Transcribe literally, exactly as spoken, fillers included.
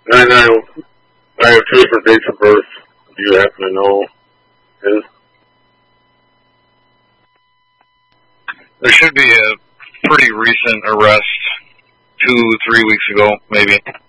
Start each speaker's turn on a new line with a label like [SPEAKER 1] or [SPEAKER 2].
[SPEAKER 1] And I, I have two different dates of birth. Do you happen to know his?
[SPEAKER 2] There should be a pretty recent arrest, two, three weeks ago, maybe.